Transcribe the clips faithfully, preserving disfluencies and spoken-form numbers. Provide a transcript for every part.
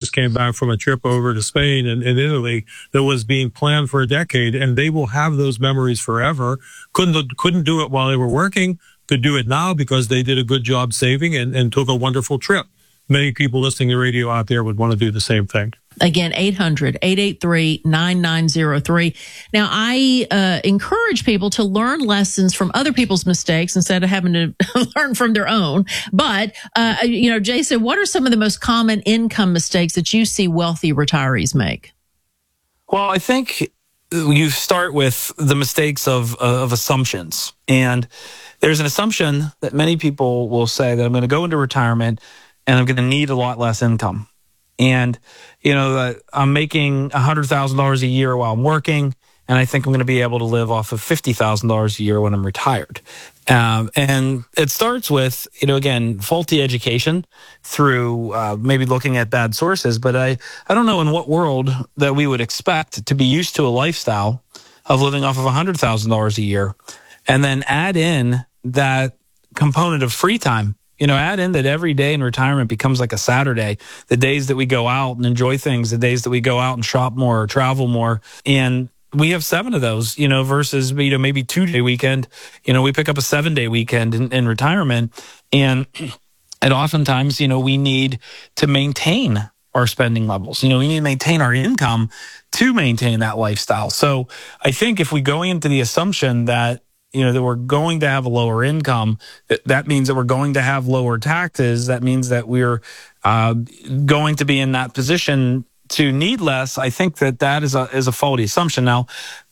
just came back from a trip over to Spain and, and Italy that was being planned for a decade, and they will have those memories forever. Couldn't couldn't do it while they were working, could do it now because they did a good job saving and, and took a wonderful trip. Many people listening to radio out there would want to do the same thing. Again, eight hundred, eight eight three, nine nine zero three. Now, I uh, encourage people to learn lessons from other people's mistakes instead of having to learn from their own. But, uh, you know, Jason, what are some of the most common income mistakes that you see wealthy retirees make? Well, I think you start with the mistakes of, of assumptions. And there's an assumption that many people will say that I'm going to go into retirement and I'm going to need a lot less income. And, you know, uh, I'm making one hundred thousand dollars a year while I'm working, and I think I'm going to be able to live off of fifty thousand dollars a year when I'm retired. Um, and it starts with, you know, again, faulty education through uh, maybe looking at bad sources. But I, I don't know in what world that we would expect to be used to a lifestyle of living off of one hundred thousand dollars a year and then add in that component of free time. You know, add in that every day in retirement becomes like a Saturday, the days that we go out and enjoy things, the days that we go out and shop more or travel more. And we have seven of those, you know, versus, you know, maybe two day weekend. You know, we pick up a seven day weekend in, in retirement. And, and oftentimes, you know, we need to maintain our spending levels. You know, we need to maintain our income to maintain that lifestyle. So I think if we go into the assumption that, you know, that we're going to have a lower income, that, that means that we're going to have lower taxes. That means that we're uh, going to be in that position to need less. I think that that is a, is a faulty assumption. Now,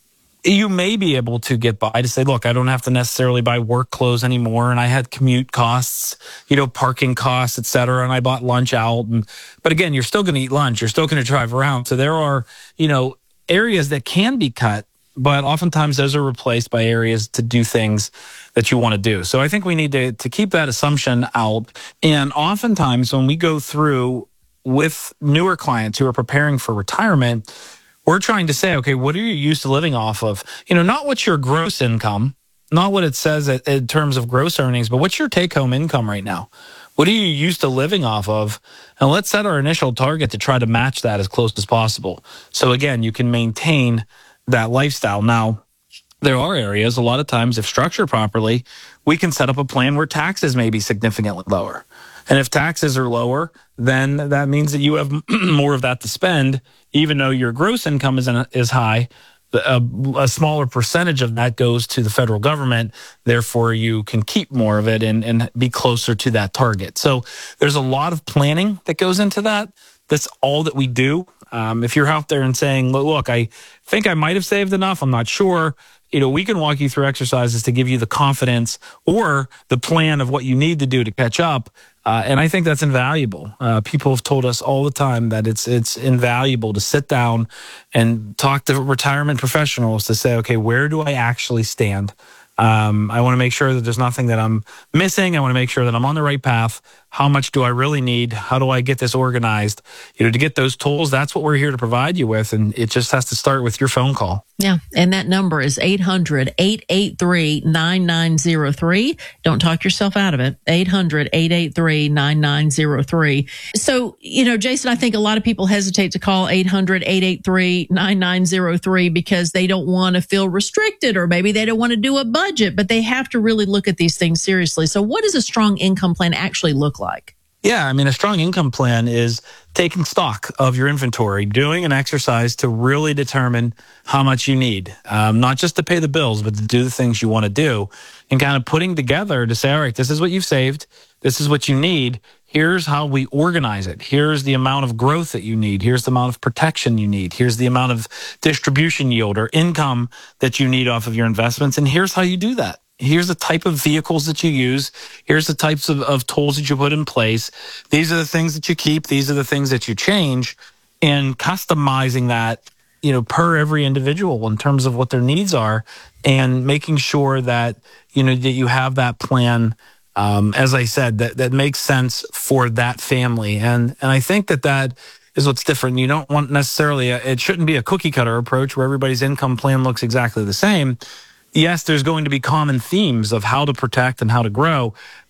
you may be able to get by to say, look, I don't have to necessarily buy work clothes anymore. And I had commute costs, you know, parking costs, et cetera. And I bought lunch out. And, but again, you're still going to eat lunch. You're still going to drive around. So there are, you know, areas that can be cut, but oftentimes those are replaced by areas to do things that you want to do. So I think we need to, to keep that assumption out. And oftentimes when we go through with newer clients who are preparing for retirement, we're trying to say, okay, what are you used to living off of? You know, not what's your gross income, not what it says in terms of gross earnings, but what's your take-home income right now? What are you used to living off of? And let's set our initial target to try to match that as close as possible. So again, you can maintain that lifestyle. Now, there are areas, a lot of times, if structured properly, we can set up a plan where taxes may be significantly lower. And if taxes are lower, then that means that you have more of that to spend, even though your gross income is, in, is high. A, a smaller percentage of that goes to the federal government. Therefore, you can keep more of it and, and be closer to that target. So there's a lot of planning that goes into that. That's all that we do. Um, if you're out there and saying, look, I think I might have saved enough, I'm not sure, you know, we can walk you through exercises to give you the confidence or the plan of what you need to do to catch up. Uh, and I think that's invaluable. Uh, people have told us all the time that it's it's invaluable to sit down and talk to retirement professionals to say, okay, where do I actually stand? Um, I want to make sure that there's nothing that I'm missing. I want to make sure that I'm on the right path. How much do I really need? How do I get this organized? You know, to get those tools, that's what we're here to provide you with. And it just has to start with your phone call. Yeah. And that number is eight hundred, eight eight three, nine nine zero three. Don't talk yourself out of it. eight hundred, eight eight three, nine nine zero three. So, you know, Jason, I think a lot of people hesitate to call eight hundred, eight eight three, nine nine zero three because they don't want to feel restricted, or maybe they don't want to do a budget, but they have to really look at these things seriously. So what does a strong income plan actually look like? Yeah, I mean, a strong income plan is taking stock of your inventory, doing an exercise to really determine how much you need, um, not just to pay the bills, but to do the things you want to do, and kind of putting together to say, all right, this is what you've saved. This is what you need. Here's how we organize it. Here's the amount of growth that you need. Here's the amount of protection you need. Here's the amount of distribution yield or income that you need off of your investments. And here's how you do that. Here's the type of vehicles that you use. Here's the types of, of tools that you put in place. These are the things that you keep. These are the things that you change, and customizing that, you know, per every individual in terms of what their needs are, and making sure that, you know, that you have that plan, um, as I said, that, that makes sense for that family. And, and I think that that is what's different. You don't want necessarily, a, it shouldn't be a cookie cutter approach where everybody's income plan looks exactly the same. Yes, there's going to be common themes of how to protect and how to grow,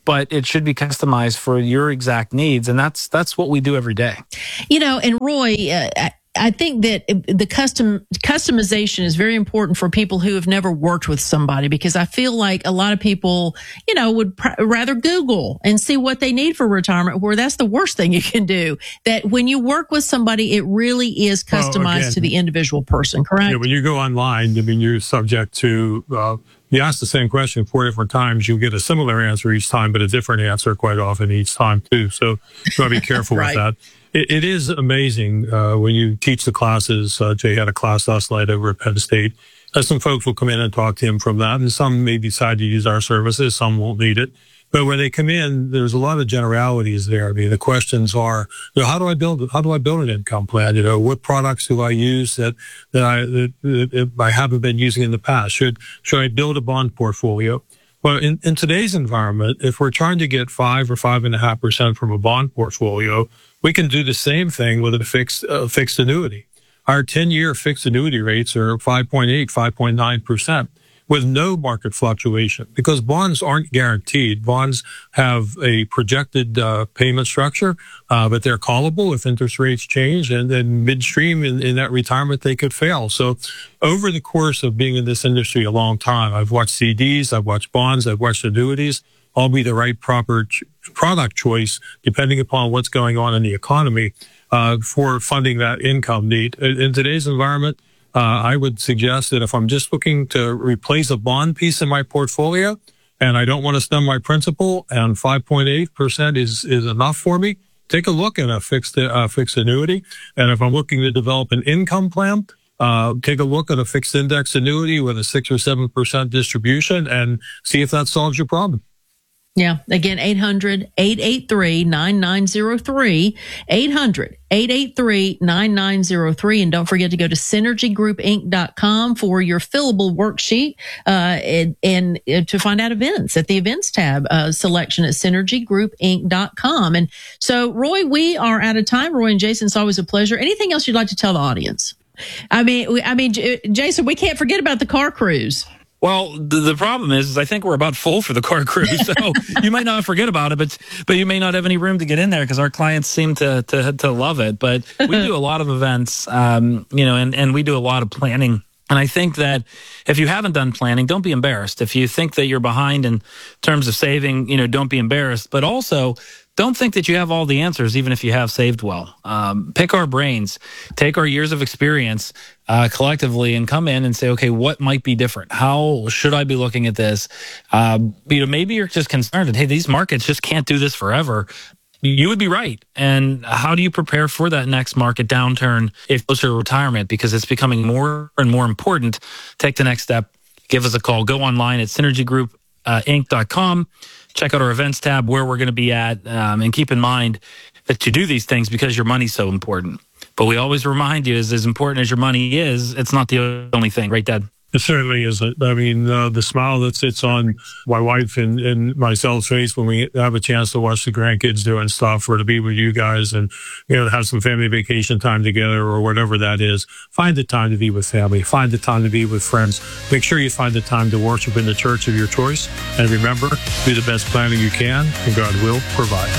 but it should be customized for your exact needs. And that's that's what we do every day. You know, and Roy, uh, I think that the custom customization is very important for people who have never worked with somebody, because I feel like a lot of people, you know, would pr- rather Google and see what they need for retirement, where that's the worst thing you can do. That when you work with somebody, it really is customized well, again, to the individual person, correct? Yeah, when you go online, I mean, you're subject to, uh, you ask the same question four different times, you get a similar answer each time, but a different answer quite often each time too. So you got to be careful right. with that. It, it is amazing uh, when you teach the classes. Uh, Jay had a class last night over at Penn State. Uh, some folks will come in and talk to him from that, and some may decide to use our services. Some won't need it. But when they come in, there's a lot of generalities there. I mean, the questions are, you know, how do I build how do I build an income plan? You know, what products do I use that that I that, that I haven't been using in the past? Should should I build a bond portfolio? Well, in, in today's environment, if we're trying to get five or five and a half percent from a bond portfolio, we can do the same thing with a fixed uh, fixed annuity. Our ten-year fixed annuity rates are five point eight, five point nine percent with no market fluctuation, because bonds aren't guaranteed. Bonds have a projected uh, payment structure, uh, but they're callable if interest rates change, and then midstream in, in that retirement, they could fail. So over the course of being in this industry a long time, I've watched C Ds, I've watched bonds, I've watched annuities, all be the right proper ch- product choice, depending upon what's going on in the economy, uh, for funding that income need. In, in today's environment, uh, I would suggest that if I'm just looking to replace a bond piece in my portfolio and I don't want to spend my principal and five point eight percent is, is enough for me, take a look at a fixed, uh, fixed annuity. And if I'm looking to develop an income plan, Uh, take a look at a fixed index annuity with a six or seven percent distribution and see if that solves your problem. Yeah. Again, eight hundred, eight eight three, nine nine zero three, eight hundred, eight eight three, nine nine zero three. And don't forget to go to synergy group inc dot com for your fillable worksheet, uh, and, and uh, to find out events at the events tab, uh, selection at synergy group inc dot com. And so, Roy, we are out of time. Roy and Jason, it's always a pleasure. Anything else you'd like to tell the audience? I mean, I mean, Jason, we can't forget about the car cruise. Well, the, the problem is, is I think we're about full for the car cruise. So you might not forget about it, but but you may not have any room to get in there because our clients seem to, to to love it. But we do a lot of events, um, you know, and, and we do a lot of planning. And I think that if you haven't done planning, don't be embarrassed. If you think that you're behind in terms of saving, you know, don't be embarrassed. But also, don't think that you have all the answers, even if you have saved well. Um, pick our brains, take our years of experience uh, collectively, and come in and say, okay, what might be different? How should I be looking at this? Uh, you know, maybe you're just concerned that, hey, these markets just can't do this forever. You would be right. And how do you prepare for that next market downturn if closer to retirement? Because it's becoming more and more important. Take the next step. Give us a call. Go online at synergy group inc dot com. Check out our events tab where we're going to be at. Um, and keep in mind that you do these things because your money's so important. But we always remind you, as, as important as your money is, it's not the only thing. Right, Dad? It certainly isn't. I mean, uh, the smile that sits on my wife and, and myself's face when we have a chance to watch the grandkids doing stuff, or to be with you guys and, you know, have some family vacation time together or whatever that is. Find the time to be with family. Find the time to be with friends. Make sure you find the time to worship in the church of your choice. And remember, do the best planning you can, and God will provide.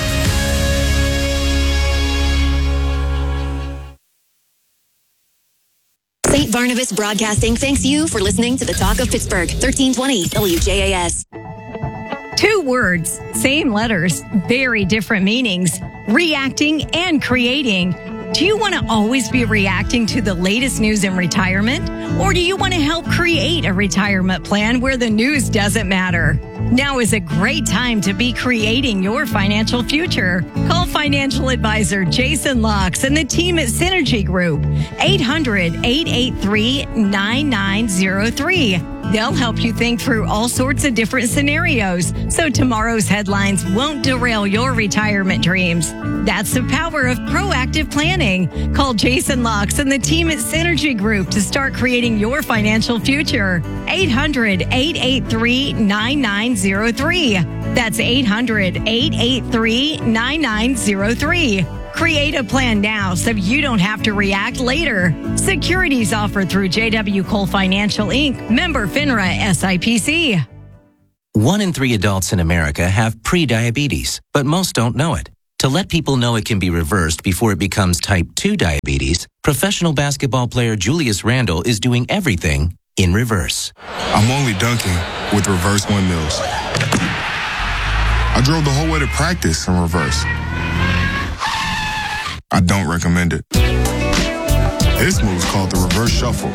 Saint Barnabas Broadcasting thanks you for listening to the Talk of Pittsburgh, thirteen twenty W J A S. Two words, same letters, very different meanings. Reacting and creating. Do you want to always be reacting to the latest news in retirement? Or do you want to help create a retirement plan where the news doesn't matter? Now is a great time to be creating your financial future. Call financial advisor Jason Locks and the team at Synergy Group, eight hundred, eight eight three, nine nine zero three. They'll help you think through all sorts of different scenarios so tomorrow's headlines won't derail your retirement dreams. That's the power of proactive planning. Call Jason Locks and the team at Synergy Group to start creating your financial future. eight hundred, eight eight three, nine nine zero three. That's eight hundred, eight eight three, nine nine zero three. Create a plan now so you don't have to react later. Securities offered through J W Cole Financial Incorporated. Member FINRA S I P C. One in three adults in America have prediabetes, but most don't know it. To let people know it can be reversed before it becomes type two diabetes, professional basketball player Julius Randle is doing everything in reverse. I'm only dunking with reverse windmills. I drove the whole way to practice in reverse. I don't recommend it. This move's called the reverse shuffle.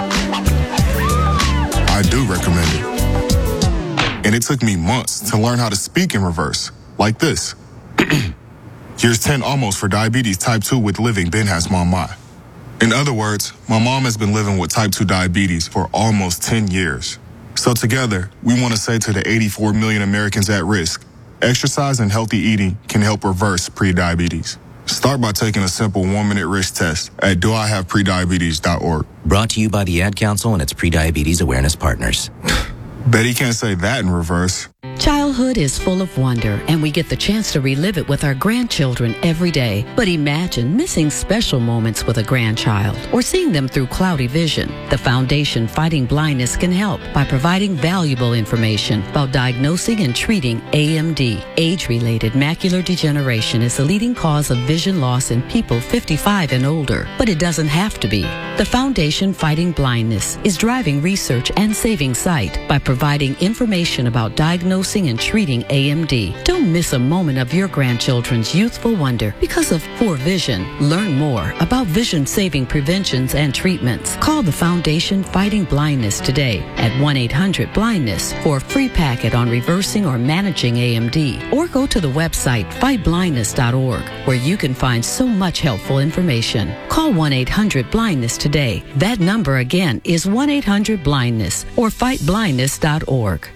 I do recommend it. And it took me months to learn how to speak in reverse, like this. Here's ten almost for diabetes type two with living Ben has mom my. In other words, my mom has been living with type two diabetes for almost ten years. So together, we want to say to the eighty-four million Americans at risk, exercise and healthy eating can help reverse prediabetes. Start by taking a simple one-minute risk test at do I have prediabetes dot org. Brought to you by the Ad Council and its Prediabetes Awareness Partners. Bet he can't say that in reverse. Childhood is full of wonder, and we get the chance to relive it with our grandchildren every day. But imagine missing special moments with a grandchild or seeing them through cloudy vision. The Foundation Fighting Blindness can help by providing valuable information about diagnosing and treating A M D. Age-related macular degeneration is the leading cause of vision loss in people fifty-five and older, but it doesn't have to be. The Foundation Fighting Blindness is driving research and saving sight by providing information about diagnosing and treating A M D. Don't miss a moment of your grandchildren's youthful wonder because of poor vision. Learn more about vision-saving preventions and treatments. Call the Foundation Fighting Blindness today at one eight hundred blindness for a free packet on reversing or managing A M D. Or go to the website fight blindness dot org where you can find so much helpful information. Call one eight hundred blindness today. That number again is one eight hundred blindness or fight blindness dot org.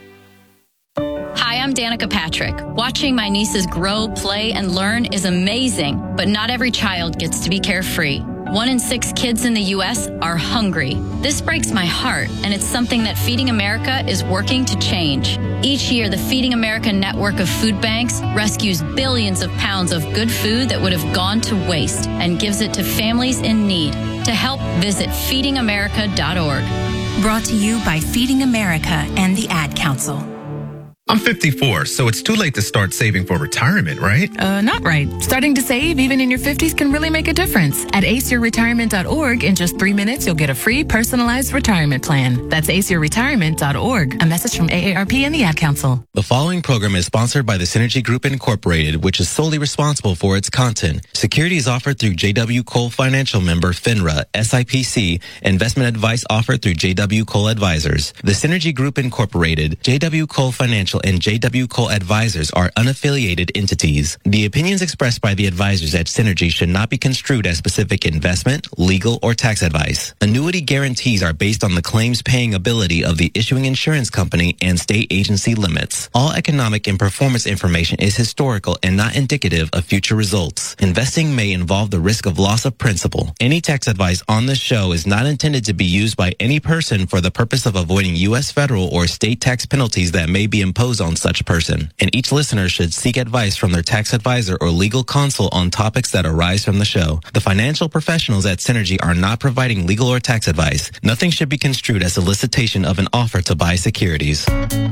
Hi, I'm Danica Patrick. Watching my nieces grow, play, and learn is amazing, but not every child gets to be carefree. One in six kids in the U S are hungry. This breaks my heart, and it's something that Feeding America is working to change. Each year, the Feeding America network of food banks rescues billions of pounds of good food that would have gone to waste and gives it to families in need. To help, visit feeding america dot org. Brought to you by Feeding America and the Ad Council. I'm fifty-four, so it's too late to start saving for retirement, right? Uh, not right. Starting to save even in your fifties can really make a difference. At ace your retirement dot org, in just three minutes, you'll get a free personalized retirement plan. That's ace your retirement dot org. A message from A A R P and the Ad Council. The following program is sponsored by the Synergy Group Incorporated, which is solely responsible for its content. Security is offered through J W. Cole Financial member FINRA, S I P C. Investment advice offered through J W. Cole Advisors. The Synergy Group Incorporated, J W. Cole Financial, and J W. Cole Advisors are unaffiliated entities. The opinions expressed by the advisors at Synergy should not be construed as specific investment, legal, or tax advice. Annuity guarantees are based on the claims-paying ability of the issuing insurance company and state agency limits. All economic and performance information is historical and not indicative of future results. Investing may involve the risk of loss of principal. Any tax advice on this show is not intended to be used by any person for the purpose of avoiding U S federal or state tax penalties that may be imposed on such person, and each listener should seek advice from their tax advisor or legal counsel on topics that arise from the show. The financial professionals at Synergy are not providing legal or tax advice. Nothing should be construed as solicitation of an offer to buy securities.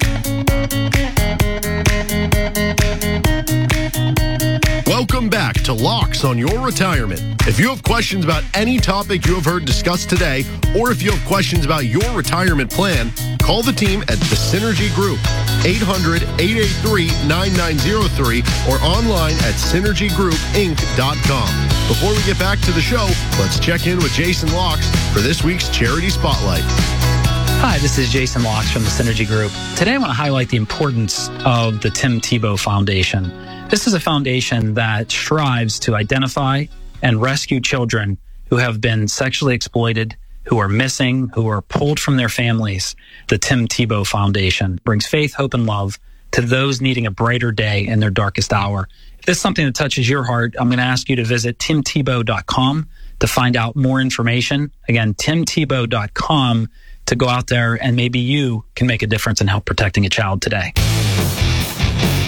Welcome back to Locks on Your Retirement. If you have questions about any topic you have heard discussed today, or if you have questions about your retirement plan, call the team at the Synergy Group, eight hundred, eight eight three, nine nine zero three, or online at synergy group inc dot com. Before we get back to the show, let's check in with Jason Locks for this week's Charity Spotlight. Hi, this is Jason Locks from the Synergy Group. Today I want to highlight the importance of the Tim Tebow Foundation. This is a foundation that strives to identify and rescue children who have been sexually exploited, who are missing, who are pulled from their families. The Tim Tebow Foundation brings faith, hope, and love to those needing a brighter day in their darkest hour. If this is something that touches your heart, I'm going to ask you to visit tim tebow dot com to find out more information. Again, tim tebow dot com to go out there and maybe you can make a difference in help protecting a child today.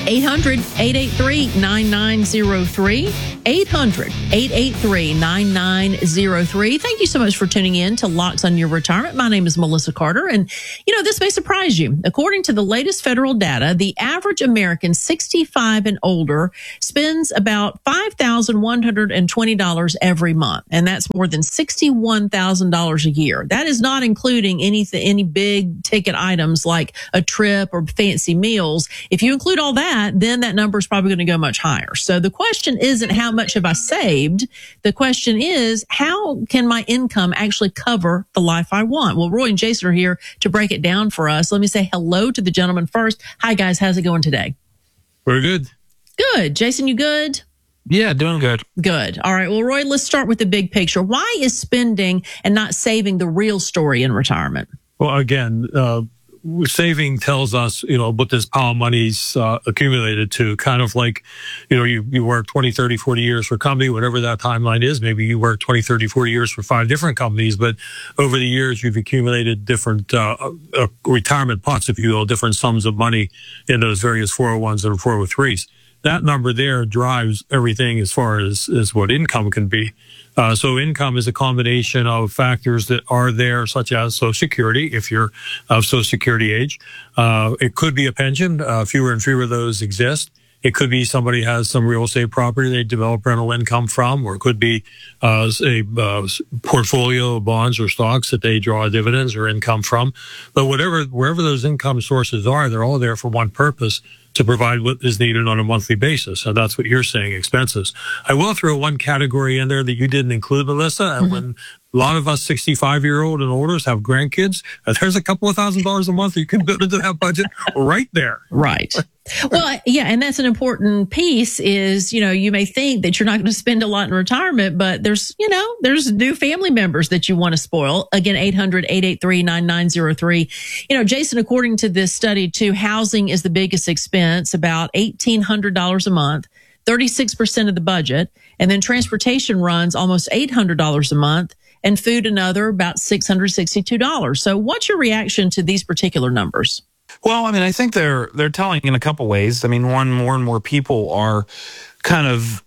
eight hundred, eight eight three, nine nine zero three. eight hundred, eight eight three, nine nine zero three. Thank you so much for tuning in to Locks on Your Retirement. My name is Melissa Carter, and you know, this may surprise you. According to the latest federal data, the average American sixty-five and older spends about five thousand one hundred twenty dollars every month, and that's more than sixty-one thousand dollars a year. That is not including any any big ticket items like a trip or fancy meals. If you include all that, then that number is probably going to go much higher. So the question isn't how much have I saved? The question is, how can my income actually cover the life I want? Well, Roy and Jason are here to break it down for us. Let me say hello to the gentleman first. Hi, guys. How's it going today? We're good. Good. Jason, you good? Yeah, doing good. Good. All right. Well, Roy, let's start with the big picture. Why is spending and not saving the real story in retirement? Well, again, uh, saving tells us, you know, what this pile of money's uh, accumulated to. Kind of like, you know, you, you work twenty, thirty, forty years for a company, whatever that timeline is. Maybe you work twenty, thirty, forty years for five different companies, but over the years, you've accumulated different uh, uh, retirement pots, if you will, different sums of money in those various four oh ones and four oh threes. That number there drives everything as far as, as what income can be. Uh, so income is a combination of factors that are there, such as Social Security, if you're of Social Security age. Uh, it could be a pension. Uh, fewer and fewer of those exist. It could be somebody has some real estate property they develop rental income from, or it could be uh, a uh, portfolio of bonds or stocks that they draw dividends or income from. But whatever, wherever those income sources are, they're all there for one purpose: to provide what is needed on a monthly basis. And that's what you're saying, expenses. I will throw one category in there that you didn't include, Melissa. And mm-hmm. when a lot of us sixty-five-year-old and older have grandkids, uh, there's a couple of thousand dollars a month you can build into that budget right there. Right. Well, yeah, and that's an important piece is, you know, you may think that you're not going to spend a lot in retirement, but there's, you know, there's new family members that you want to spoil. Again, eight hundred, eight eight three, nine nine zero three. You know, Jason, according to this study too, housing is the biggest expense, about eighteen hundred dollars a month, thirty-six percent of the budget. And then transportation runs almost eight hundred dollars a month, and food another about six hundred sixty-two dollars. So what's your reaction to these particular numbers? Well, I mean, I think they're they're telling in a couple ways. I mean, one, more and more people are kind of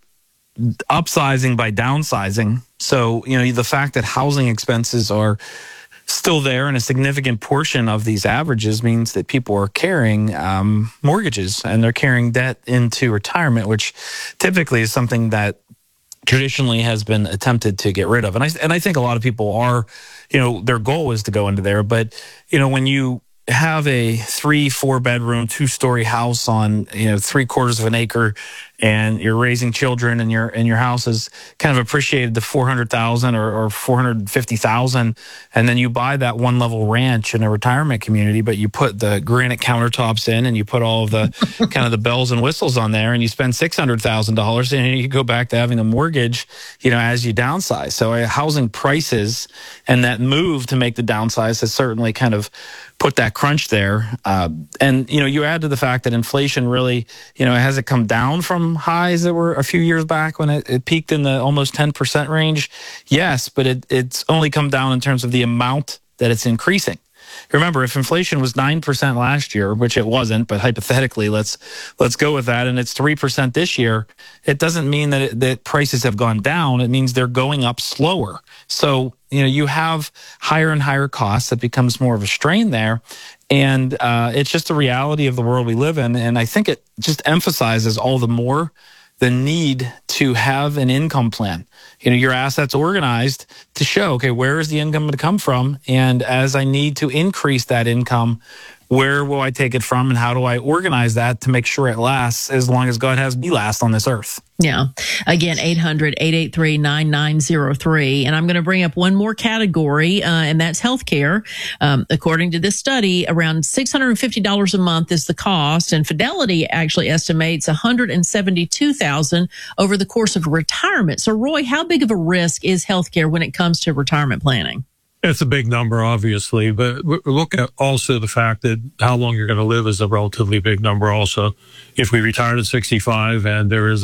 upsizing by downsizing. So, you know, the fact that housing expenses are still there and a significant portion of these averages means that people are carrying um, mortgages and they're carrying debt into retirement, which typically is something that traditionally has been attempted to get rid of. And I, and I think a lot of people are, you know, their goal is to go into there. But, you know, when you have a three, four bedroom, two story house on, you know, three quarters of an acre, and you're raising children, and your and your house is kind of appreciated to four hundred thousand or, or four hundred fifty thousand, and then you buy that one level ranch in a retirement community, but you put the granite countertops in, and you put all of the kind of the bells and whistles on there, and you spend six hundred thousand dollars, and you go back to having a mortgage, you know, as you downsize. So uh, housing prices and that move to make the downsize has certainly kind of put that crunch there. Uh, and, you know, you add to the fact that inflation really, you know, has it come down from highs that were a few years back when it, it peaked in the almost ten percent range? Yes, but it, it's only come down in terms of the amount that it's increasing. Remember, if inflation was nine percent last year, which it wasn't, but hypothetically, let's let's go with that, and it's three percent this year, it doesn't mean that, it, that prices have gone down. It means they're going up slower. So, you know, you have higher and higher costs. That becomes more of a strain there. And uh, it's just the reality of the world we live in. And I think it just emphasizes all the more the need to have an income plan. You know, your assets organized to show, okay, where is the income going to come from? And as I need to increase that income, where will I take it from, and how do I organize that to make sure it lasts as long as God has me last on this earth? Yeah. Again, eight hundred, eight eight three, nine nine zero three. And I'm going to bring up one more category, uh, and that's healthcare. Um, according to this study, around six hundred fifty dollars a month is the cost, and Fidelity actually estimates one hundred seventy-two thousand dollars over the course of retirement. So, Roy, how big of a risk is healthcare when it comes to retirement planning? It's a big number, obviously, but look at also the fact that how long you're going to live is a relatively big number also. If we retired at sixty-five and there is a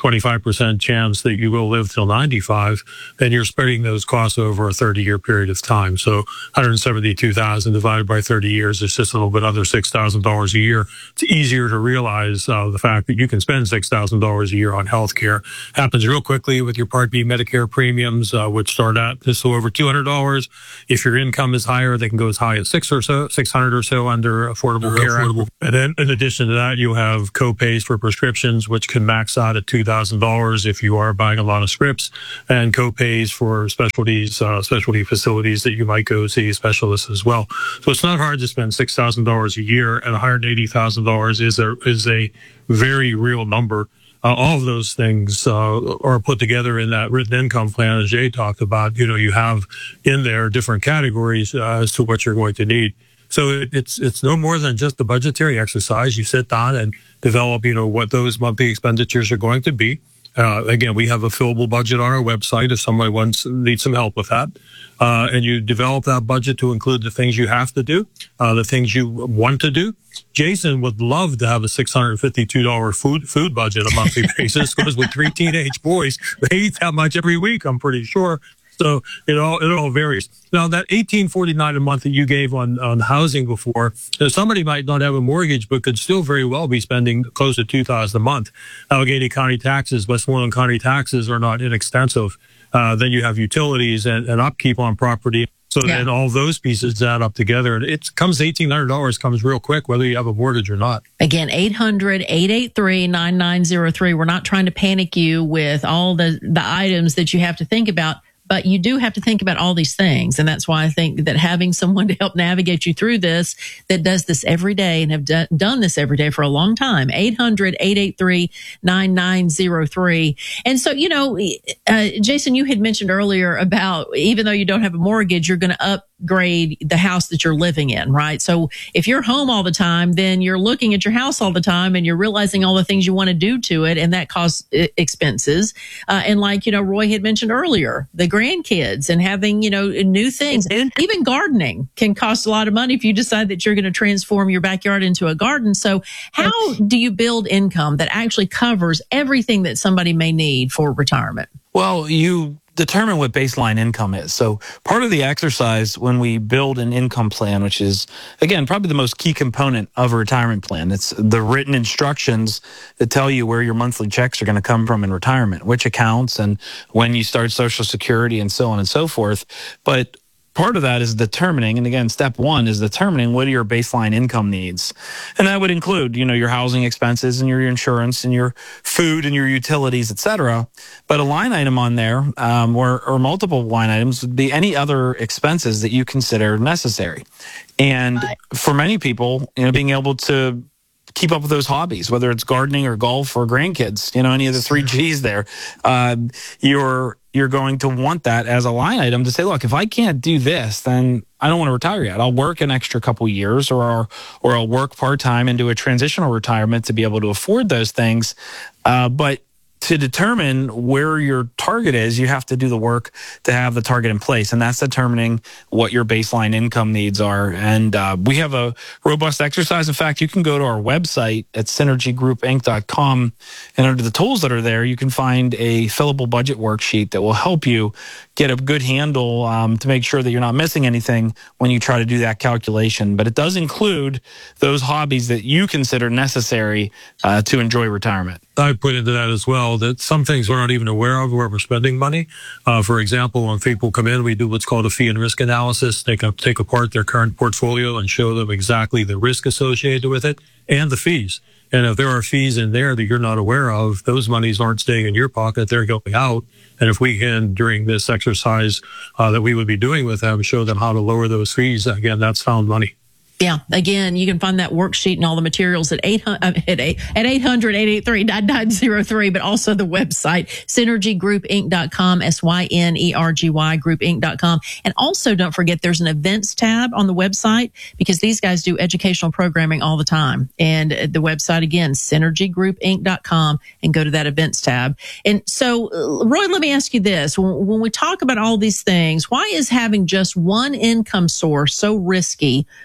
twenty-five percent chance that you will live till ninety-five, then you're spreading those costs over a thirty-year period of time. So one hundred seventy-two thousand divided by thirty years is just a little bit under six thousand dollars a year. It's easier to realize uh, the fact that you can spend six thousand dollars a year on health care. Happens real quickly with your Part B Medicare premiums, uh, which start at just over two hundred dollars. If your income is higher, they can go as high as six or so, six hundred or so under Affordable Care Act. And then in addition to that, you have co-pays for prescriptions, which can max out at two thousand dollars if you are buying a lot of scripts, and co-pays for specialties, uh, specialty facilities that you might go see specialists as well. So it's not hard to spend six thousand dollars a year, and one hundred eighty thousand dollars is a, is a very real number. Uh, all of those things uh, are put together in that written income plan, as Jay talked about. You know, you have in there different categories uh, as to what you're going to need. So it, it's it's no more than just a budgetary exercise. You sit down and develop, you know, what those monthly expenditures are going to be. Uh, again, we have a fillable budget on our website if somebody wants needs some help with that. Uh, and you develop that budget to include the things you have to do, uh, the things you want to do. Jason would love to have a six hundred fifty-two dollars food food budget on a monthly basis, because with three teenage boys, they eat that much every week, I'm pretty sure. So it all it all varies. Now, that eighteen forty-nine a month that you gave on, on housing before, somebody might not have a mortgage, but could still very well be spending close to two thousand dollars a month. Allegheny County taxes, Westmoreland County taxes are not inexpensive. Uh, then you have utilities and, and upkeep on property. So yeah. Then all those pieces add up together. It comes eighteen hundred dollars comes real quick, whether you have a mortgage or not. Again, eight hundred, eight eight three, nine nine zero three. We're not trying to panic you with all the, the items that you have to think about. But you do have to think about all these things. And that's why I think that having someone to help navigate you through this, that does this every day and have do, done this every day for a long time, eight hundred, eight eight three, nine nine zero three. And so, you know, uh, Jason, you had mentioned earlier about even though you don't have a mortgage, you're going to upgrade the house that you're living in, right? So if you're home all the time, then you're looking at your house all the time and you're realizing all the things you want to do to it, and that costs expenses. Uh, and like, you know, Roy had mentioned earlier, the grandkids and having, you know, new things. Even gardening can cost a lot of money if you decide that you're going to transform your backyard into a garden. So how do you build income that actually covers everything that somebody may need for retirement? Well, you determine what baseline income is. So part of the exercise when we build an income plan, which is, again, probably the most key component of a retirement plan, it's the written instructions that tell you where your monthly checks are going to come from in retirement, which accounts, and when you start Social Security, and so on and so forth. But part of that is determining, and again, step one is determining what are your baseline income needs. And that would include, you know, your housing expenses and your insurance and your food and your utilities, et cetera. But a line item on there, um, or, or multiple line items, would be any other expenses that you consider necessary. And for many people, you know, being able to keep up with those hobbies, whether it's gardening or golf or grandkids, you know, any of the three G's there, uh, you're you're going to want that as a line item to say, look, if I can't do this, then I don't want to retire yet. I'll work an extra couple years, or or I'll work part-time into a transitional retirement to be able to afford those things. Uh, but to determine where your target is, you have to do the work to have the target in place. And that's determining what your baseline income needs are. And uh, we have a robust exercise. In fact, you can go to our website at synergy group inc dot com, and under the tools that are there, you can find a fillable budget worksheet that will help you get a good handle um, to make sure that you're not missing anything when you try to do that calculation. But it does include those hobbies that you consider necessary uh, to enjoy retirement. I put into that as well that some things we're not even aware of where we're spending money. Uh, for example, when people come in, we do what's called a fee and risk analysis. They can take apart their current portfolio and show them exactly the risk associated with it and the fees. And if there are fees in there that you're not aware of, those monies aren't staying in your pocket, they're going out. And if we can, during this exercise uh, that we would be doing with them, show them how to lower those fees, again, that's found money. Yeah. Again, you can find that worksheet and all the materials at eight hundred, at eight hundred, eight eight three, nine nine zero three, but also the website, synergy group inc dot com, S Y N E R G Y group inc dot com. And also don't forget there's an events tab on the website, because these guys do educational programming all the time. And the website again, synergy group inc dot com, and go to that events tab. And so, Roy, let me ask you this. When, when we talk about all these things, why is having just one income source so risky when it comes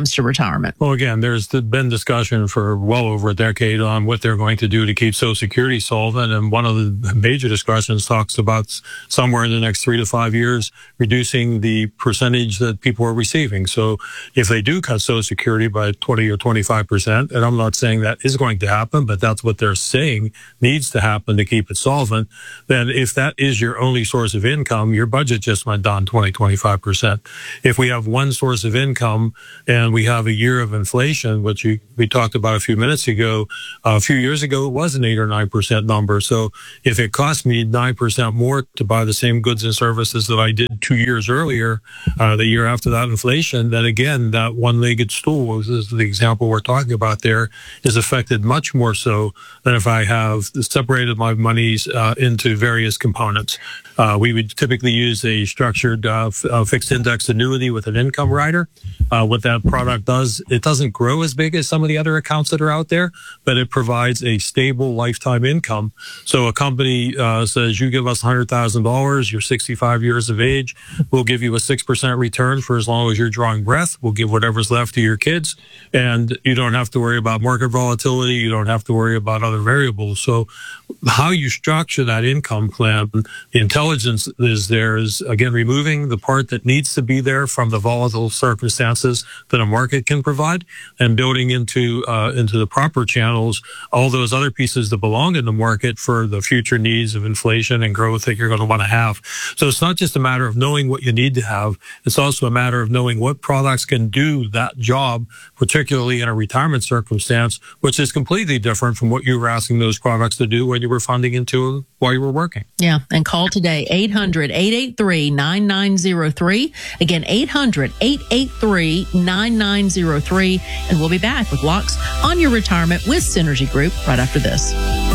comes to retirement? Well, again, there's been discussion for well over a decade on what they're going to do to keep Social Security solvent. And one of the major discussions talks about somewhere in the next three to five years, reducing the percentage that people are receiving. So if they do cut Social Security by twenty or twenty-five percent, and I'm not saying that is going to happen, but that's what they're saying needs to happen to keep it solvent, then if that is your only source of income, your budget just went down twenty, twenty-five percent. If we have one source of income and we have a year of inflation, which we, we talked about a few minutes ago, uh, a few years ago, it was an eight or nine percent number. So if it cost me nine percent more to buy the same goods and services that I did two years earlier, uh, the year after that inflation, then again, that one-legged stool, this is the example we're talking about there, is affected much more so than if I have separated my monies uh, into various components. Uh, we would typically use a structured uh, f- uh, fixed index annuity with an income rider. Uh, what that product does, it doesn't grow as big as some of the other accounts that are out there, but it provides a stable lifetime income. So a company uh, says, you give us one hundred thousand dollars, you're sixty-five years of age, we'll give you a six percent return for as long as you're drawing breath. We'll give whatever's left to your kids, and you don't have to worry about market volatility. You don't have to worry about other variables. So how you structure that income plan, the intelligence is there is, again, removing the part that needs to be there from the volatile circumstances that a market can provide, and building into uh, into the proper channels all those other pieces that belong in the market for the future needs of inflation and growth that you're going to want to have. So it's not just a matter of knowing what you need to have. It's also a matter of knowing what products can do that job, particularly in a retirement circumstance, which is completely different from what you were asking those products to do when you were funding into them while you were working. Yeah. And call today, eight hundred, eight eight three, nine nine zero three. Again, eight hundred, eight eight three, nine nine zero three. And we'll be back with Locks on Your Retirement with Synergy Group right after this.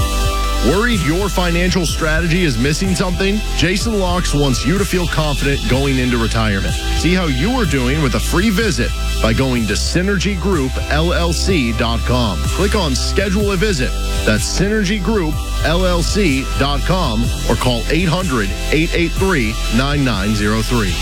Worried your financial strategy is missing something? Jason Locks wants you to feel confident going into retirement. See how you are doing with a free visit by going to synergy group L L C dot com. Click on Schedule a Visit. That's synergy group L L C dot com or call eight hundred, eight eight three, nine nine zero three.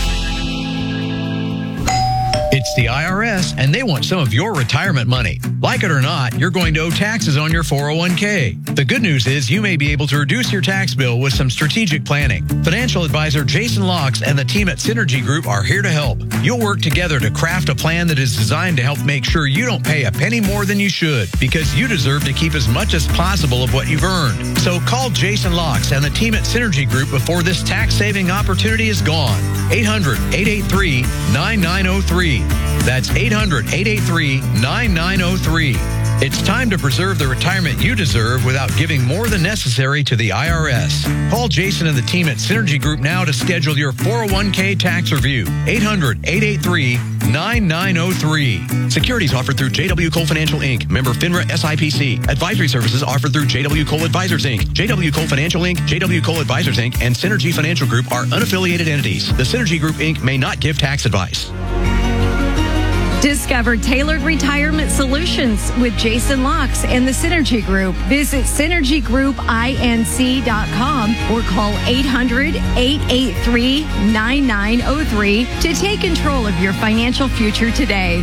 It's the I R S, and they want some of your retirement money. Like it or not, you're going to owe taxes on your four oh one k. The good news is you may be able to reduce your tax bill with some strategic planning. Financial advisor Jason Locks and the team at Synergy Group are here to help. You'll work together to craft a plan that is designed to help make sure you don't pay a penny more than you should, because you deserve to keep as much as possible of what you've earned. So call Jason Locks and the team at Synergy Group before this tax-saving opportunity is gone. eight hundred, eight eight three, nine nine zero three. That's eight hundred, eight eight three, nine nine zero three. It's time to preserve the retirement you deserve without giving more than necessary to the I R S. Call Jason and the team at Synergy Group now to schedule your four oh one k tax review. eight hundred, eight eight three, nine nine zero three. Securities offered through J W. Cole Financial Incorporated. Member FINRA S I P C. Advisory services offered through J W. Cole Advisors Incorporated. J W. Cole Financial Incorporated, J W. Cole Advisors Incorporated, and Synergy Financial Group are unaffiliated entities. The Synergy Group Incorporated may not give tax advice. Discover tailored retirement solutions with Jason Locks and the Synergy Group. Visit synergy group inc dot com or call eight hundred, eight eight three, nine nine zero three to take control of your financial future today.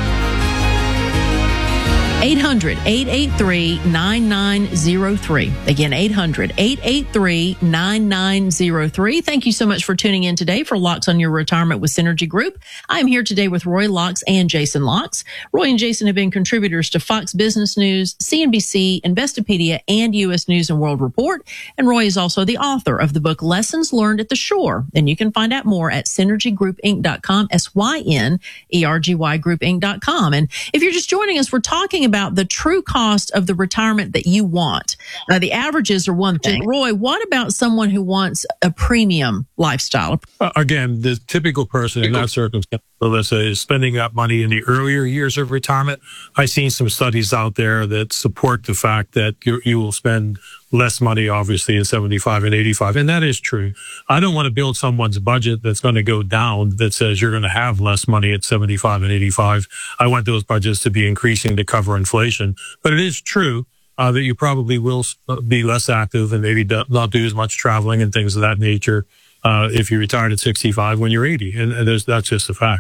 eight hundred, eight eight three, nine nine zero three. Again, eight hundred, eight eight three, nine nine zero three. Thank you so much for tuning in today for Locks on Your Retirement with Synergy Group. I'm here today with Roy Locks and Jason Locks. Roy and Jason have been contributors to Fox Business News, C N B C, Investopedia, and U S News and World Report. And Roy is also the author of the book Lessons Learned at the Shore. And you can find out more at synergy group inc dot com, S Y N E R G Y group inc dot com. And if you're just joining us, we're talking about the true cost of the retirement that you want. Uh, the averages are one thing. Roy, what about someone who wants a premium lifestyle? Uh, again, the typical person in that circumstance, Melissa, is spending that money in the earlier years of retirement. I've seen some studies out there that support the fact that you, you will spend less money, obviously, in seventy-five and eighty-five. And that is true. I don't want to build someone's budget that's going to go down that says you're going to have less money at seventy-five and eighty-five. I want those budgets to be increasing to cover inflation. But it is true uh, that you probably will be less active and maybe do, not do as much traveling and things of that nature uh, if you retired at sixty-five when you're eighty. And, and there's, that's just a fact.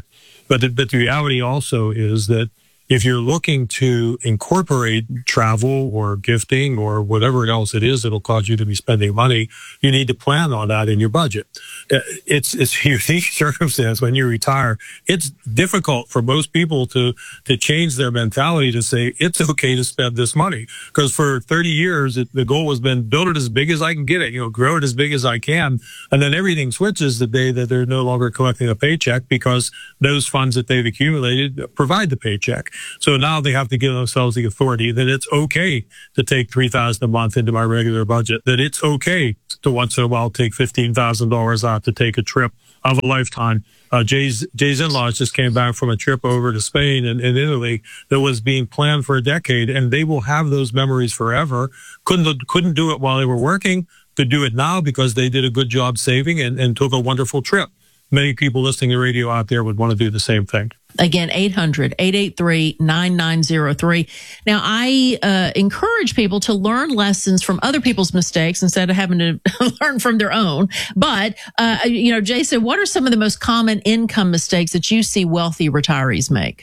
But the, but the reality also is that if you're looking to incorporate travel or gifting or whatever else it is that'll cause you to be spending money, you need to plan on that in your budget. It's it's a unique circumstance when you retire. It's difficult for most people to to change their mentality to say it's okay to spend this money, because for thirty years it, the goal has been build it as big as I can get it, you know, grow it as big as I can, and then everything switches the day that they're no longer collecting a paycheck because those funds that they've accumulated provide the paycheck. So now they have to give themselves the authority that it's okay to take three thousand dollars a month into my regular budget, that it's okay to once in a while take fifteen thousand dollars out to take a trip of a lifetime. Uh, Jay's, Jay's in-laws just came back from a trip over to Spain and, and Italy that was being planned for a decade, and they will have those memories forever. Couldn't, couldn't do it while they were working, could do it now because they did a good job saving and, and took a wonderful trip. Many people listening to radio out there would want to do the same thing. Again, eight hundred, eight eight three, nine nine zero three. Now, I uh, encourage people to learn lessons from other people's mistakes instead of having to learn from their own. But, uh, you know, Jason, what are some of the most common income mistakes that you see wealthy retirees make?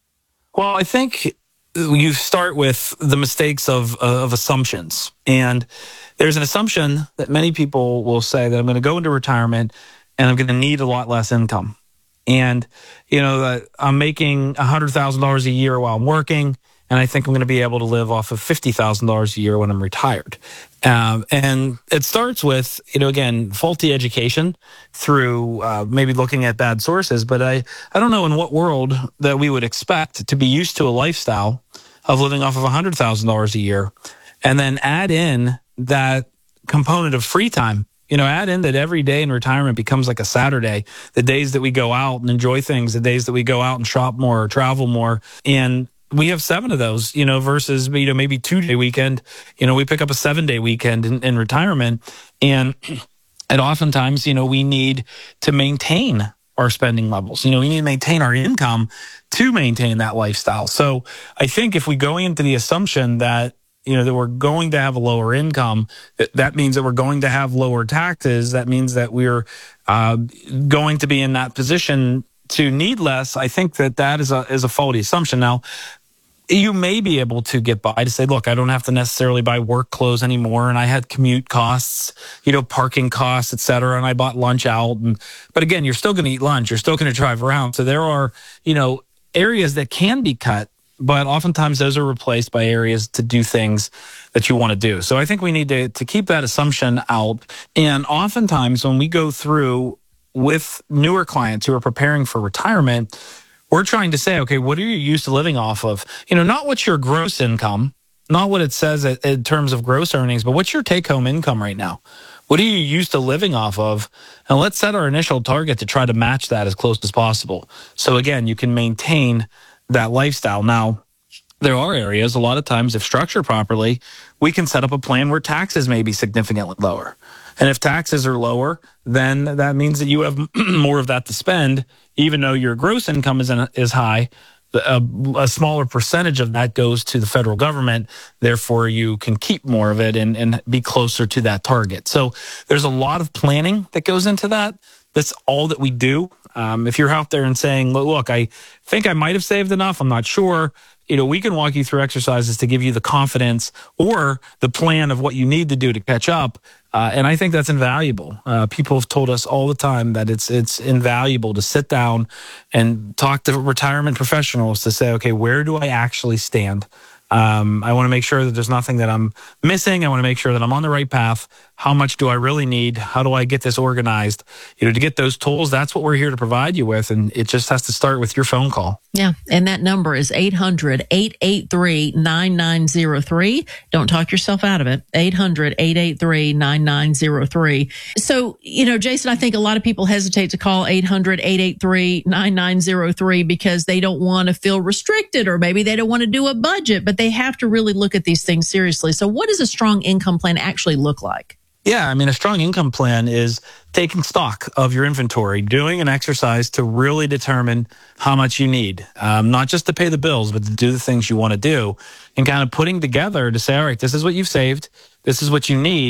Well, I think you start with the mistakes of, of assumptions. And there's an assumption that many people will say that I'm going to go into retirement and I'm going to need a lot less income. And, you know, that I'm making one hundred thousand dollars a year while I'm working, and I think I'm going to be able to live off of fifty thousand dollars a year when I'm retired. Um, and it starts with, you know, again, faulty education through uh, maybe looking at bad sources. But I, I don't know in what world that we would expect to be used to a lifestyle of living off of one hundred thousand dollars a year and then add in that component of free time. You know, add in that every day in retirement becomes like a Saturday, the days that we go out and enjoy things, the days that we go out and shop more or travel more. And we have seven of those, you know, versus, you know, maybe two day weekend. You know, we pick up a seven day weekend in, in retirement. And, and oftentimes, you know, we need to maintain our spending levels. You know, we need to maintain our income to maintain that lifestyle. So I think if we go into the assumption that, you know, that we're going to have a lower income, that, that means that we're going to have lower taxes. That means that we're uh, going to be in that position to need less. I think that that is a, is a faulty assumption. Now, you may be able to get by to say, look, I don't have to necessarily buy work clothes anymore. And I had commute costs, you know, parking costs, et cetera. And I bought lunch out. And, but again, you're still going to eat lunch. You're still going to drive around. So there are, you know, areas that can be cut, but oftentimes those are replaced by areas to do things that you want to do. So I think we need to, to keep that assumption out. And oftentimes when we go through with newer clients who are preparing for retirement, we're trying to say, okay, what are you used to living off of? You know, not what's your gross income, not what it says in terms of gross earnings, but what's your take-home income right now? What are you used to living off of? And let's set our initial target to try to match that as close as possible. So again, you can maintain that lifestyle. Now, there are areas, a lot of times, if structured properly, we can set up a plan where taxes may be significantly lower. And if taxes are lower, then that means that you have more of that to spend, even though your gross income is, in, is high. A, a smaller percentage of that goes to the federal government. Therefore, you can keep more of it and, and be closer to that target. So there's a lot of planning that goes into that. That's all that we do. Um, if you're out there and saying, look, I think I might have saved enough, I'm not sure, you know, we can walk you through exercises to give you the confidence or the plan of what you need to do to catch up. Uh, and I think that's invaluable. Uh, people have told us all the time that it's it's invaluable to sit down and talk to retirement professionals to say, okay, where do I actually stand? Um, I want to make sure that there's nothing that I'm missing. I want to make sure that I'm on the right path. How much do I really need? How do I get this organized? You know, to get those tools, that's what we're here to provide you with. And it just has to start with your phone call. Yeah. And that number is eight hundred, eight eight three, nine nine zero three. Don't talk yourself out of it. eight hundred, eight eight three, nine nine zero three. So, you know, Jason, I think a lot of people hesitate to call eight hundred, eight eight three, nine nine zero three because they don't want to feel restricted, or maybe they don't want to do a budget, but they have to really look at these things seriously. So what does a strong income plan actually look like? Yeah, I mean, a strong income plan is taking stock of your inventory, doing an exercise to really determine how much you need, um, not just to pay the bills, but to do the things you want to do, and kind of putting together to say, all right, this is what you've saved. This is what you need.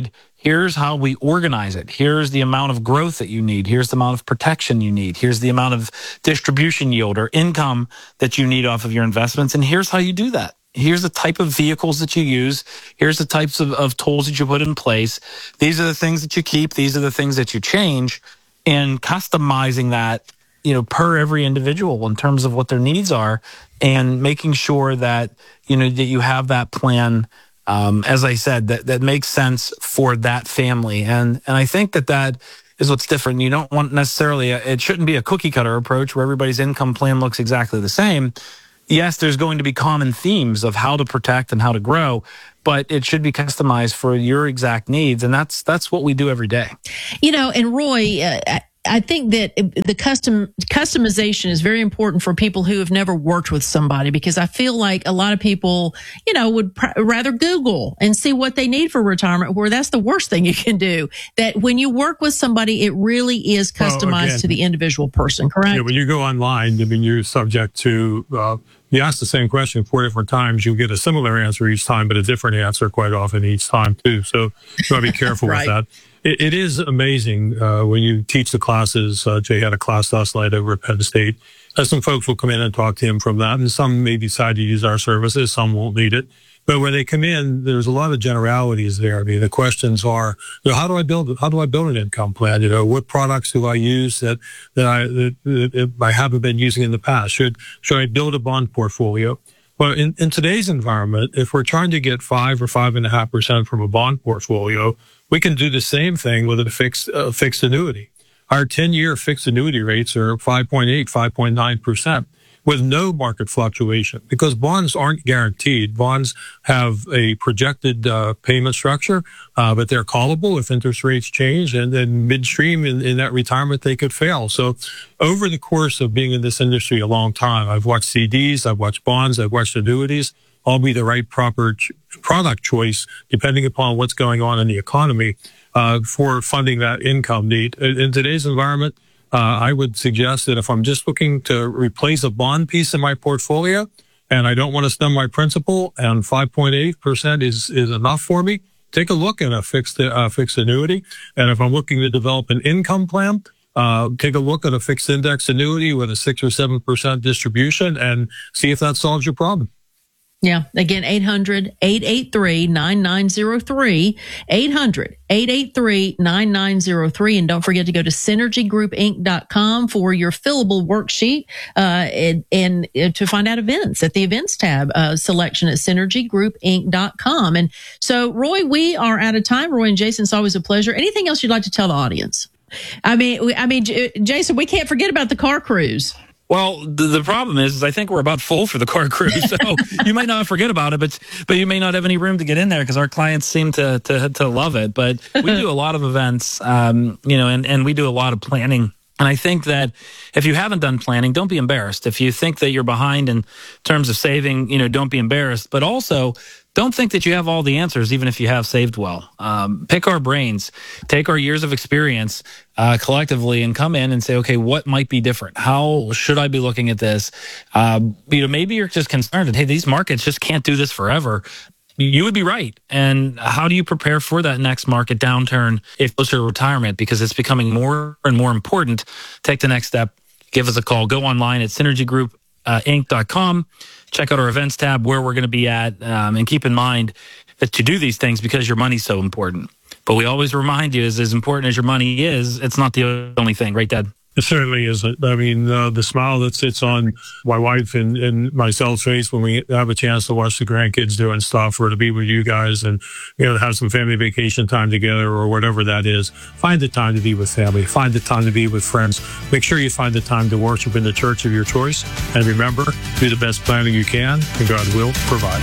Here's how we organize it. Here's the amount of growth that you need. Here's the amount of protection you need. Here's the amount of distribution yield or income that you need off of your investments. And here's how you do that. Here's the type of vehicles that you use. Here's the types of, of tools that you put in place. These are the things that you keep. These are the things that you change, and customizing that, you know, per every individual in terms of what their needs are, and making sure that, you know, that you have that plan, um, as I said, that, that makes sense for that family. And, and I think that that is what's different. You don't want necessarily, a, it shouldn't be a cookie cutter approach where everybody's income plan looks exactly the same. Yes, there's going to be common themes of how to protect and how to grow, but it should be customized for your exact needs. And that's, that's what we do every day. You know, and Roy, uh, I think that the custom customization is very important for people who have never worked with somebody, because I feel like a lot of people, you know, would pr- rather Google and see what they need for retirement, where that's the worst thing you can do. That when you work with somebody, it really is customized well, again, to the individual person, correct? Yeah, when you go online, I mean, you're subject to, uh, you ask the same question four different times, you get a similar answer each time, but a different answer quite often each time too. So you got to be careful right. with that. It, it is amazing uh, when you teach the classes. Uh, Jay had a class last night over at Penn State. Uh, some folks will come in and talk to him from that, and some may decide to use our services. Some won't need it. But when they come in, there's a lot of generalities there. I mean, the questions are, you know, how do I build, how do I build an income plan? You know, what products do I use that, that I, that, that I haven't been using in the past? Should, should I build a bond portfolio? Well, in, in today's environment, if we're trying to get five or five and a half percent from a bond portfolio, we can do the same thing with a fixed, uh, fixed annuity. Our ten year fixed annuity rates are five point eight, five point nine percent. With no market fluctuation, because bonds aren't guaranteed. Bonds have a projected uh, payment structure, uh, but they're callable if interest rates change, and then midstream in, in that retirement, they could fail. So over the course of being in this industry a long time, I've watched C Ds, I've watched bonds, I've watched annuities, all be the right proper ch- product choice, depending upon what's going on in the economy, uh, for funding that income need. In, in today's environment, Uh, I would suggest that if I'm just looking to replace a bond piece in my portfolio and I don't want to spend my principal and five point eight percent is, is enough for me, take a look at a fixed, uh, fixed annuity. And if I'm looking to develop an income plan, uh, take a look at a fixed index annuity with a six or seven percent distribution and see if that solves your problem. Yeah. Again, eight hundred, eight eight three, nine nine zero three, eight hundred, eight eight three, nine nine zero three. And don't forget to go to synergy group inc dot com for your fillable worksheet, uh, and, and to find out events at the events tab, uh, selection at synergy group inc dot com. And so, Roy, we are out of time. Roy and Jason, it's always a pleasure. Anything else you'd like to tell the audience? I mean, I mean, Jason, we can't forget about the car cruise. Well, the, the problem is, is I think we're about full for the car cruise. So you might not forget about it, but but you may not have any room to get in there because our clients seem to to to love it. But we do a lot of events, um, you know, and, and we do a lot of planning. And I think that if you haven't done planning, don't be embarrassed. If you think that you're behind in terms of saving, you know, don't be embarrassed. But also, don't think that you have all the answers, even if you have saved well. Um, pick our brains, take our years of experience uh, collectively and come in and say, okay, what might be different? How should I be looking at this? Um, you know, maybe you're just concerned that, hey, these markets just can't do this forever. You would be right. And how do you prepare for that next market downturn if closer to retirement? Because it's becoming more and more important. Take the next step. Give us a call. Go online at synergy group inc dot com. Check out our events tab where we're going to be at. Um, and keep in mind that to do these things because your money's so important. But we always remind you, is as important as your money is, it's not the only thing. Right, Dad? It certainly isn't. I mean, uh, the smile that sits on my wife and, and myself's face when we have a chance to watch the grandkids doing stuff, or to be with you guys and, you know, have some family vacation time together or whatever that is. Find the time to be with family. Find the time to be with friends. Make sure you find the time to worship in the church of your choice. And remember, do the best planning you can, and God will provide.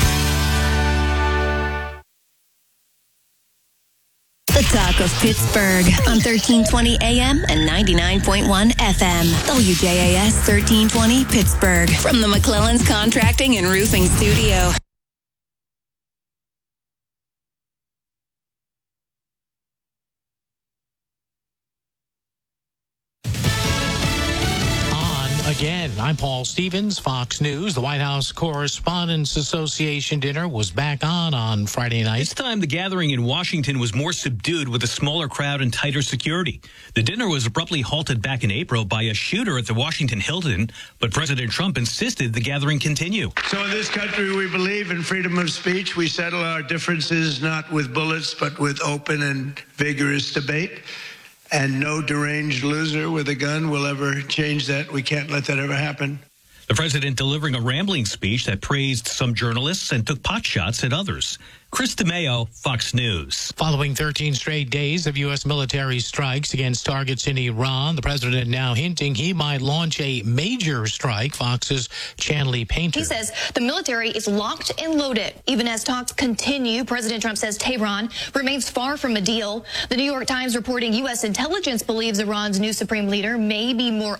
The Talk of Pittsburgh on thirteen twenty A M and ninety-nine point one F M. W J A S thirteen twenty Pittsburgh. From the McClellan's Contracting and Roofing Studio. Again, I'm Paul Stevens, Fox News. The White House Correspondents Association dinner was back on on Friday night. This time, the gathering in Washington was more subdued with a smaller crowd and tighter security. The dinner was abruptly halted back in April by a shooter at the Washington Hilton, but President Trump insisted the gathering continue. So in this country, we believe in freedom of speech. We settle our differences not with bullets, but with open and vigorous debate. And no deranged loser with a gun will ever change that. We can't let that ever happen. The president delivering a rambling speech that praised some journalists and took potshots at others. Chris DeMeo, Fox News. Following thirteen straight days of U S military strikes against targets in Iran, the president now hinting he might launch a major strike. Fox's Chanley Painter. He says the military is locked and loaded. Even as talks continue, President Trump says Tehran remains far from a deal. The New York Times reporting U S intelligence believes Iran's new supreme leader may be more